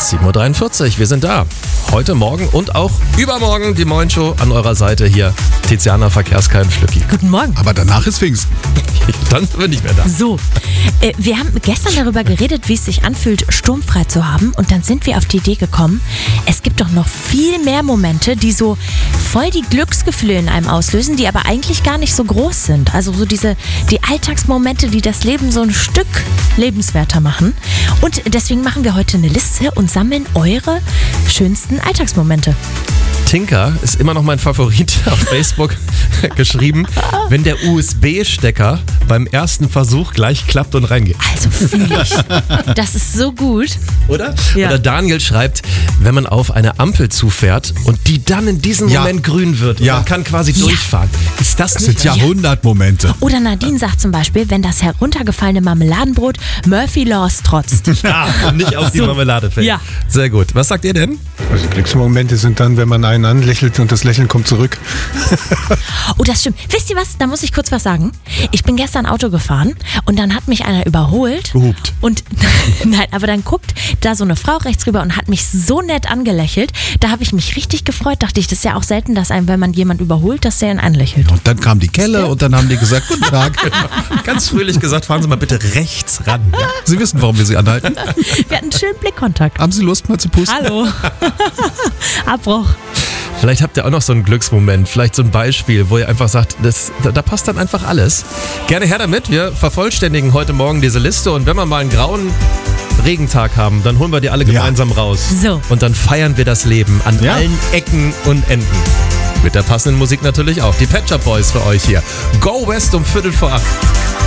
7.43 Uhr, wir sind da. Heute Morgen und auch übermorgen die Moin Show an eurer Seite hier. Tiziana, Verkehrskeim, Flücki. Guten Morgen. Aber danach ist Pfingsten. Dann bin ich mehr da. So, wir haben gestern darüber geredet, wie es sich anfühlt, sturmfrei zu haben. Und dann sind wir auf die Idee gekommen, es gibt doch noch viel mehr Momente, die so voll die Glücksgefühle in einem auslösen, die aber eigentlich gar nicht so groß sind. Also so die Alltagsmomente, die das Leben so ein Stück lebenswerter machen. Und deswegen machen wir heute eine Liste und sammeln eure schönsten Alltagsmomente. Tinker ist immer noch mein Favorit auf Facebook geschrieben, wenn der USB-Stecker beim ersten Versuch gleich klappt und reingeht. Also fühle ich. Das ist so gut. Oder? Ja. Oder Daniel schreibt, wenn man auf eine Ampel zufährt und die dann in diesem Ja. Moment grün wird und Ja. man kann quasi Ja. durchfahren. Ist das Das nicht? sind Jahrhundertmomente. Oder Nadine sagt zum Beispiel, wenn das heruntergefallene Marmeladenbrot Murphy Laws trotzt. Und nicht auf die Marmelade fällt. Ja. Sehr gut. Was sagt ihr denn? Also Glücksmomente sind dann, wenn man einen anlächelt und das Lächeln kommt zurück. Oh, das stimmt. Wisst ihr was? Da muss ich kurz was sagen. Ich bin gestern Auto gefahren und dann hat mich einer überholt. Gehupt. Und nein, aber dann guckt da so eine Frau rechts rüber und hat mich so nett angelächelt. Da habe ich mich richtig gefreut. Dachte ich, das ist ja auch selten, dass einem, wenn man jemand überholt, dass der ihn anlächelt. Und dann kam die Kelle und dann haben die gesagt, guten Tag. Ganz fröhlich gesagt, fahren Sie mal bitte rechts ran. Ja? Sie wissen, warum wir Sie anhalten. Wir hatten einen schönen Blickkontakt. Haben Sie Lust, mal zu pusten? Hallo. Abbruch. Vielleicht habt ihr auch noch so einen Glücksmoment, vielleicht so ein Beispiel, wo ihr einfach sagt, da passt dann einfach alles. Gerne her damit, wir vervollständigen heute Morgen diese Liste und wenn wir mal einen grauen Regentag haben, dann holen wir die alle gemeinsam raus. So. Und dann feiern wir das Leben an allen Ecken und Enden. Mit der passenden Musik natürlich auch. Die Pet Shop Boys für euch hier. Go West um 7:45.